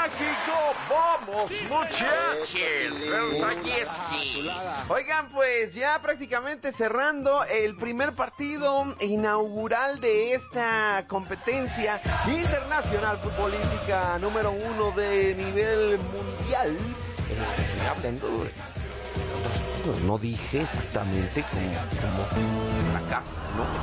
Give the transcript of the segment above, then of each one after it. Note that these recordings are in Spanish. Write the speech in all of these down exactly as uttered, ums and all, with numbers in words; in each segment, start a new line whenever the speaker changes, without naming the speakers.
México. ¡Vamos, muchachos! Oigan, pues ya prácticamente cerrando el primer partido inaugural de esta competencia internacional futbolística número uno de nivel mundial. Eh, hablando de... No dije exactamente como, como la casa,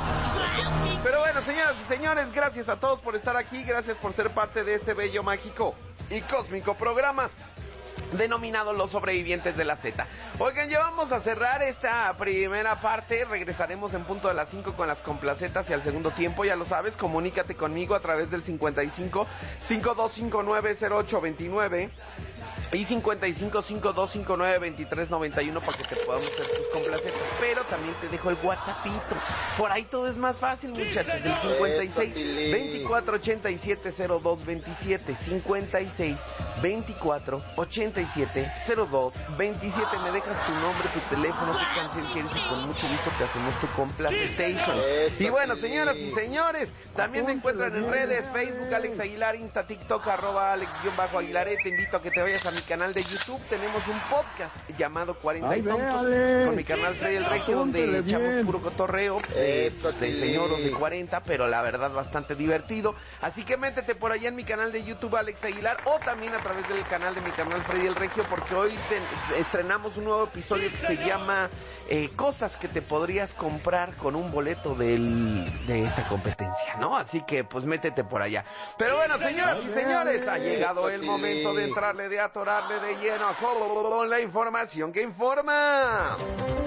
¿no? Pero bueno, señoras y señores, gracias a todos por estar aquí, gracias por ser parte de este bello, mágico y cósmico programa denominado Los Sobrevivientes de la Z. Oigan, ya vamos a cerrar esta primera parte. Regresaremos en punto de las cinco con las complacetas y al segundo tiempo, ya lo sabes, comunícate conmigo a través del cincuenta y cinco, cincuenta y dos cincuenta y nueve, cero ocho veintinueve y cincuenta y cinco, cincuenta y dos cincuenta y nueve, veintitrés noventa y uno para que te podamos hacer tus complacetas. Pero también te dejo el WhatsAppito. Por ahí todo es más fácil, muchachos. El cincuenta y seis, veinticuatro ochenta y siete, cero dos veintisiete, cincuenta y seis, veinticuatro ochenta y siete, cero dos veintisiete. Me dejas tu nombre, tu teléfono, qué canción quieres y con mucho gusto te hacemos tu complacetation. Y bueno, señoras y señores, también me encuentran en redes, Facebook, Alex Aguilar, Insta, TikTok, arroba Alex-Aguilaré. Te invito a que te vayas a mi canal de YouTube. Tenemos un podcast llamado cuarenta y tontos con mi canal Freddy el Regio, donde echamos puro cotorreo de, de señoros de cuarenta, pero la verdad bastante divertido. Así que métete por allá en mi canal de YouTube Alex Aguilar, o también a través del canal de mi canal Freddy el Regio, porque hoy te, estrenamos un nuevo episodio que se llama eh, Cosas que te podrías comprar con un boleto del, de esta competencia, ¿no? Así que pues métete por allá. Pero bueno, señoras y señores, ha llegado el momento de entrarle, de atorarle de lleno con la información que informa.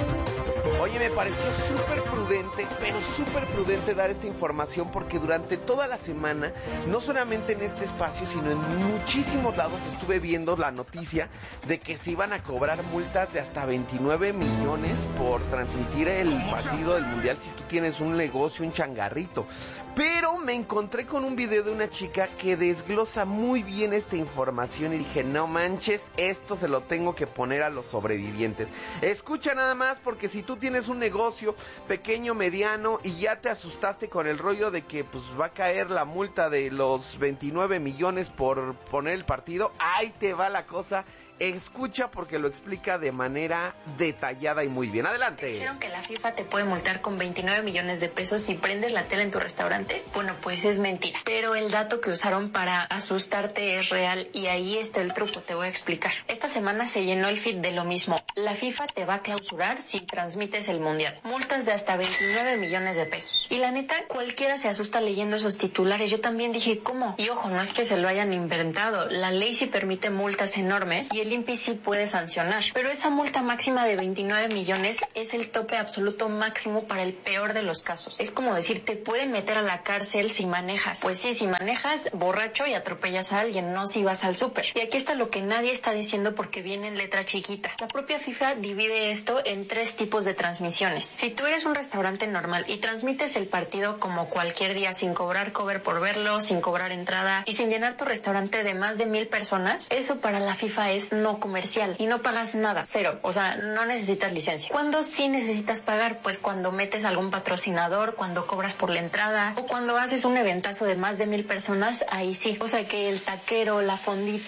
Oye, me pareció súper prudente, pero súper prudente dar esta información porque durante toda la semana, no solamente en este espacio, sino en muchísimos lados estuve viendo la noticia de que se iban a cobrar multas de hasta veintinueve millones por transmitir el partido del Mundial si tú tienes un negocio, un changarrito. Pero me encontré con un video de una chica que desglosa muy bien esta información y dije, no manches, esto se lo tengo que poner a los sobrevivientes. Escucha nada más, porque si tú tienes un negocio pequeño, mediano, y ya te asustaste con el rollo de que pues va a caer la multa de los veintinueve millones por poner el partido, ahí te va la cosa. Escucha porque lo explica de manera detallada y muy bien. Adelante.
¿Dijeron que la FIFA te puede multar con veintinueve millones de pesos si prendes la tele en tu restaurante? Bueno, pues es mentira. Pero el dato que usaron para asustarte es real y ahí está el truco, te voy a explicar. Esta semana se llenó el feed de lo mismo. La FIFA te va a clausurar si transmites el Mundial. Multas de hasta veintinueve millones de pesos. Y la neta, cualquiera se asusta leyendo esos titulares. Yo también dije, ¿cómo? Y ojo, no es que se lo hayan inventado. La ley sí permite multas enormes y el El I N P I sí puede sancionar, pero esa multa máxima de veintinueve millones es el tope absoluto máximo para el peor de los casos. Es como decir, te pueden meter a la cárcel si manejas. Pues sí, si manejas borracho y atropellas a alguien, no si vas al súper. Y aquí está lo que nadie está diciendo porque viene en letra chiquita. La propia FIFA divide esto en tres tipos de transmisiones. Si tú eres un restaurante normal y transmites el partido como cualquier día sin cobrar cover por verlo, sin cobrar entrada y sin llenar tu restaurante de más de mil personas, eso para la FIFA es no comercial y no pagas nada, cero, o sea, no necesitas licencia. ¿Cuándo sí necesitas pagar? Pues cuando metes algún patrocinador, cuando cobras por la entrada o cuando haces un eventazo de más de mil personas, ahí sí. O sea que el taquero, la fondita,